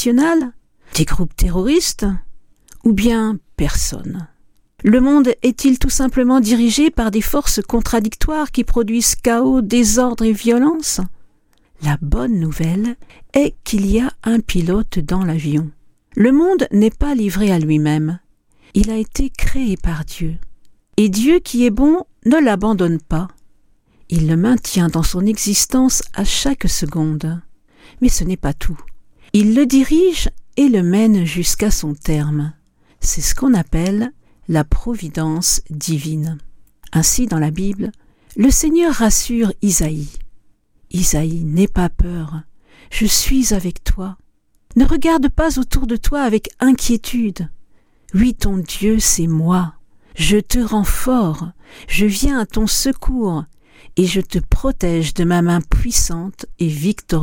internationales, des groupes terroristes, ou bien personne? Le monde est-il tout simplement dirigé par des forces contradictoires qui produisent chaos, désordre et violence? La bonne nouvelle est qu'il y a un pilote dans l'avion. Le monde n'est pas livré à lui-même. Il a été créé par Dieu. Et Dieu qui est bon ne l'abandonne pas. Il le maintient dans son existence à chaque seconde. Mais ce n'est pas tout. Il le dirige et le mène jusqu'à son terme. C'est ce qu'on appelle la providence divine. Ainsi, dans la Bible, le Seigneur rassure Isaïe. « Isaïe, n'aie pas peur, je suis avec toi. Ne regarde pas autour de toi avec inquiétude. Oui, ton Dieu, c'est moi. Je te rends fort, je viens à ton secours et je te protège de ma main puissante et victorieuse. »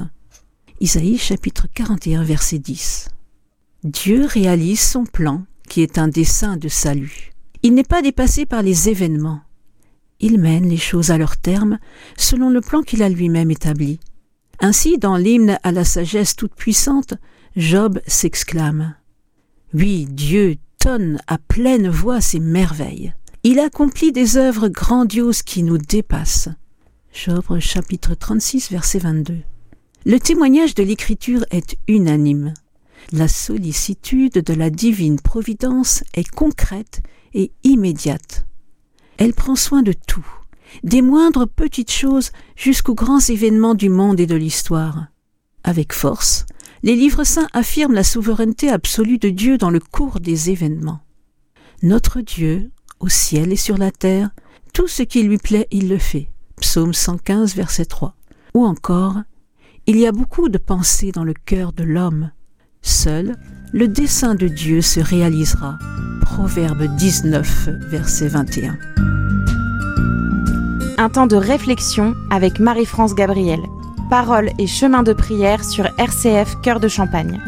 Isaïe chapitre 41, verset 10. Dieu réalise son plan, qui est un dessein de salut. Il n'est pas dépassé par les événements. Il mène les choses à leur terme selon le plan qu'il a lui-même établi. Ainsi, dans l'hymne à la sagesse toute-puissante, Job s'exclame « Oui, Dieu tonne à pleine voix ses merveilles. Il accomplit des œuvres grandioses qui nous dépassent. » Job chapitre 36, verset 22. Le témoignage de l'Écriture est unanime. La sollicitude de la divine providence est concrète et immédiate. Elle prend soin de tout, des moindres petites choses jusqu'aux grands événements du monde et de l'histoire. Avec force, les livres saints affirment la souveraineté absolue de Dieu dans le cours des événements. Notre Dieu, au ciel et sur la terre, tout ce qui lui plaît, il le fait. Psaume 115, verset 3. Ou encore, il y a beaucoup de pensées dans le cœur de l'homme. Seul le dessein de Dieu se réalisera. Proverbe 19, verset 21. Un temps de réflexion avec Marie-France Gabriel. Paroles et chemins de prière sur RCF Cœur de Champagne.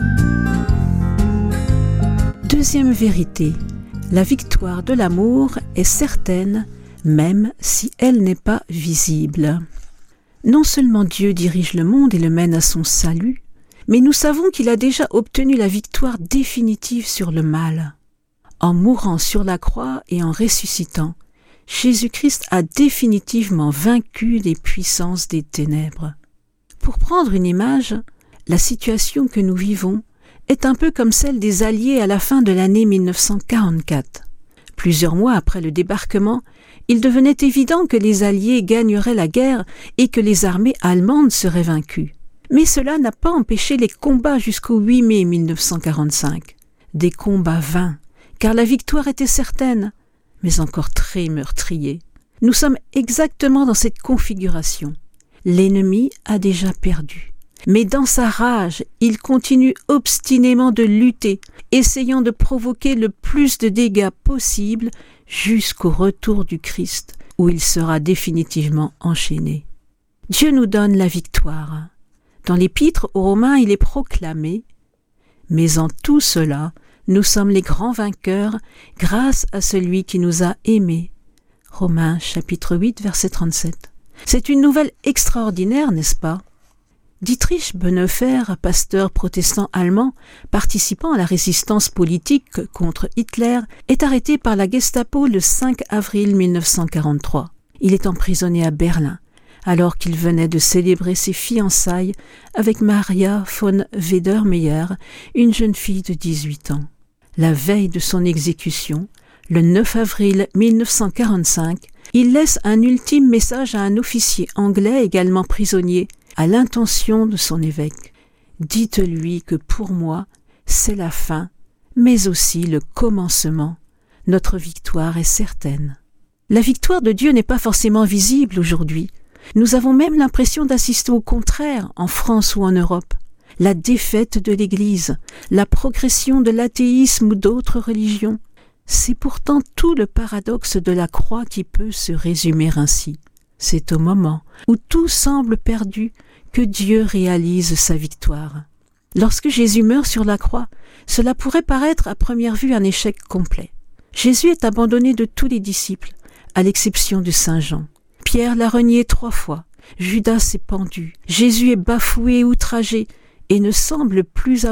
Deuxième vérité, la victoire de l'amour est certaine, même si elle n'est pas visible. Non seulement Dieu dirige le monde et le mène à son salut, mais nous savons qu'il a déjà obtenu la victoire définitive sur le mal. En mourant sur la croix et en ressuscitant, Jésus-Christ a définitivement vaincu les puissances des ténèbres. Pour prendre une image, la situation que nous vivons est un peu comme celle des Alliés à la fin de l'année 1944. Plusieurs mois après le débarquement, il devenait évident que les Alliés gagneraient la guerre et que les armées allemandes seraient vaincues. Mais cela n'a pas empêché les combats jusqu'au 8 mai 1945. Des combats vains, car la victoire était certaine, mais encore très meurtrier. Nous sommes exactement dans cette configuration. L'ennemi a déjà perdu. Mais dans sa rage, il continue obstinément de lutter, essayant de provoquer le plus de dégâts possible jusqu'au retour du Christ, où il sera définitivement enchaîné. Dieu nous donne la victoire. Dans l'Épître aux Romains, il est proclamé « Mais en tout cela, nous sommes les grands vainqueurs grâce à celui qui nous a aimés. » Romains chapitre 8, verset 37. C'est une nouvelle extraordinaire, n'est-ce pas? Dietrich Bonhoeffer, pasteur protestant allemand, participant à la résistance politique contre Hitler, est arrêté par la Gestapo le 5 avril 1943. Il est emprisonné à Berlin, alors qu'il venait de célébrer ses fiançailles avec Maria von Wedermeyer, une jeune fille de 18 ans. La veille de son exécution, le 9 avril 1945, il laisse un ultime message à un officier anglais également prisonnier, à l'intention de son évêque. « Dites-lui que pour moi, c'est la fin, mais aussi le commencement. Notre victoire est certaine. » La victoire de Dieu n'est pas forcément visible aujourd'hui. Nous avons même l'impression d'assister au contraire en France ou en Europe. La défaite de l'Église, la progression de l'athéisme ou d'autres religions. C'est pourtant tout le paradoxe de la croix qui peut se résumer ainsi. C'est au moment où tout semble perdu que Dieu réalise sa victoire. Lorsque Jésus meurt sur la croix, cela pourrait paraître à première vue un échec complet. Jésus est abandonné de tous les disciples, à l'exception de Saint Jean. Pierre l'a renié 3 fois, Judas est pendu, Jésus est bafoué et outragé et ne semble plus